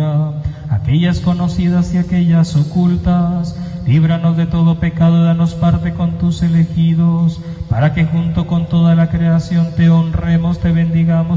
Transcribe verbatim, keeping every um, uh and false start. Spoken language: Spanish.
ahora, aquellas conocidas y aquellas ocultas. Líbranos de todo pecado y danos parte con tus elegidos, para que junto con toda la creación te honremos, te bendigamos